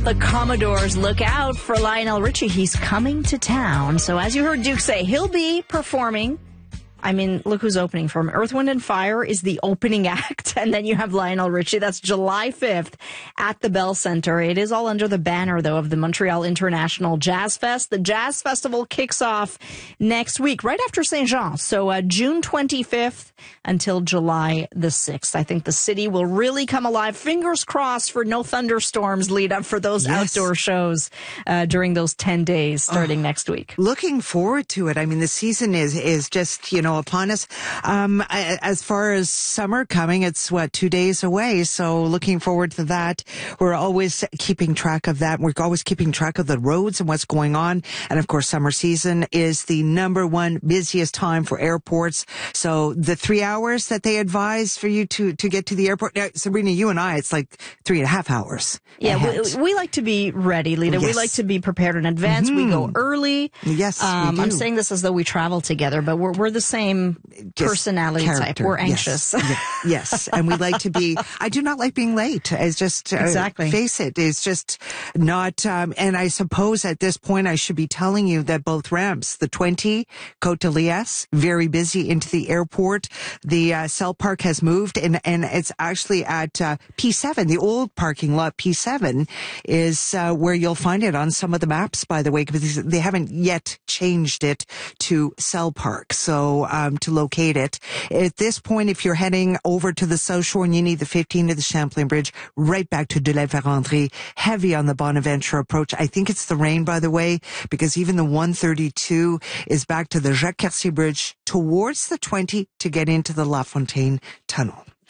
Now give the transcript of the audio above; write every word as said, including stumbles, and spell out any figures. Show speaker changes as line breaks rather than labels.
The Commodores, look out for Lionel Richie. He's coming to town. So as you heard Duke say, he'll be performing. I mean, look who's opening for him. Earth, Wind and Fire is the opening act. And then you have Lionel Richie. That's July fifth at the Bell Center. It is all under the banner, though, of the Montreal International Jazz Fest. The Jazz Festival kicks off next week, right after Saint Jean. So uh, June twenty-fifth until July the sixth. I think the city will really come alive. Fingers crossed for no thunderstorms lead up for those yes. outdoor shows uh, during those ten days starting oh, next week.
Looking forward to it. I mean, the season is, is just, you know, upon us. Um, as far as summer coming, it's what, two days away. So looking forward to that. We're always keeping track of that. We're always keeping track of the roads and what's going on. And of course, summer season is the number one busiest time for airports. So the three hours that they advise for you to, to get to the airport. Now, Sabrina, you and I, it's like three and a half hours.
Yeah, we, we like to be ready, Lita. Yes. We like to be prepared in advance. Mm-hmm. We go early.
Yes,
um,
we do.
I'm saying this as though we travel together, but we're we're the same Just personality
character.
type. We're anxious.
Yes. yes, and we like to be. I do not like being late. It's just uh,
exactly
face it. It's just not. Um, and I suppose at this point I should be telling you that both ramps, the twenty Côte de Liesse, very busy into the airport. The uh, Cell Park has moved, and and it's actually at uh, P seven, the old parking lot. P seven is uh, where you'll find it on some of the maps, by the way, because they haven't yet changed it to Cell Park. So um, to locate it at this point, if you're heading over to the South Shore and you need the fifteen to the Champlain Bridge, right back to de la Vérendrye, heavy on the Bonaventure approach. I think it's the rain, by the way, because even the one thirty-two is back to the Jacques Cartier Bridge towards the twenty to get into the La Fontaine Tunnel.